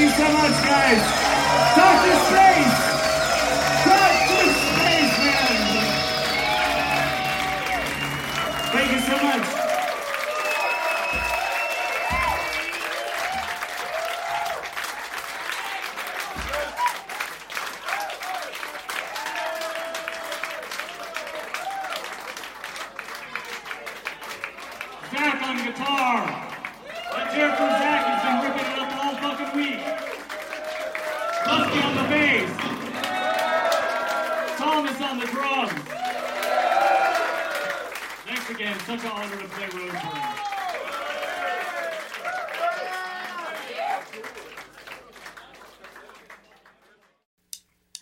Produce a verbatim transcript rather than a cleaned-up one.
you so much, guys. Doctor Space! Doctor Space, man! Thank you so much. Zach on guitar. Let's hear it from Zach. He's been ripping it up all fucking week. Lusky on the bass. Thomas on the drums. Thanks again. Such an honor to play Road for you.